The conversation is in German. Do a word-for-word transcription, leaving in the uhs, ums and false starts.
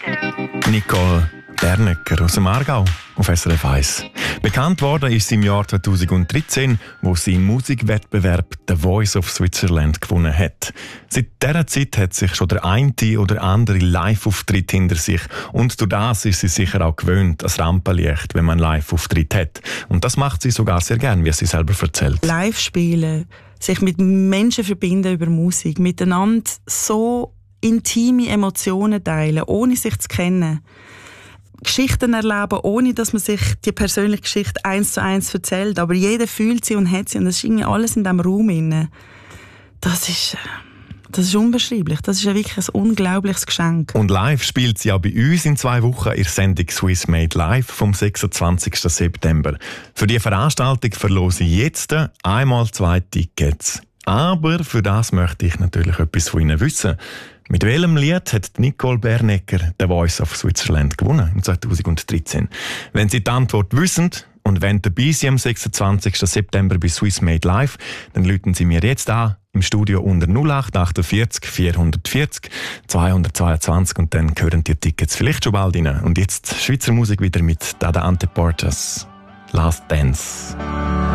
Nicole Bernecker aus dem Aargau auf S R F eins. Bekannt worden ist sie im Jahr zweitausenddreizehn, wo sie im Musikwettbewerb «The Voice of Switzerland» gewonnen hat. Seit dieser Zeit hat sich schon der eine oder andere Live-Auftritt hinter sich und durch das ist sie sicher auch gewöhnt als Rampenlicht, wenn man einen Live-Auftritt hat. Und das macht sie sogar sehr gern, wie sie selber erzählt. Live spielen, sich mit Menschen verbinden über Musik, miteinander so intime Emotionen teilen, ohne sich zu kennen. Geschichten erleben, ohne dass man sich die persönliche Geschichte eins zu eins erzählt. Aber jeder fühlt sie und hat sie. Und das ist irgendwie alles in diesem Raum inne. Das ist, das ist unbeschreiblich. Das ist wirklich ein unglaubliches Geschenk. Und live spielt sie auch bei uns in zwei Wochen in der Sendung «Swiss Made Live» vom sechsundzwanzigsten September. Für die Veranstaltung verlose ich jetzt einmal zwei Tickets. Aber für das möchte ich natürlich etwas von Ihnen wissen. Mit welchem Lied hat Nicole Bernecker «The Voice of Switzerland» gewonnen im zweitausenddreizehn? Wenn Sie die Antwort wissen und wenn dabei sind am sechsundzwanzigsten September bei «Swiss Made Live», dann rufen Sie mir jetzt an im Studio unter null acht achtundvierzig vierhundertvierzig zweihundertzweiundzwanzig und dann hören die Tickets vielleicht schon bald rein. Und jetzt Schweizer Musik wieder mit Dada Ante Portas «Last Dance».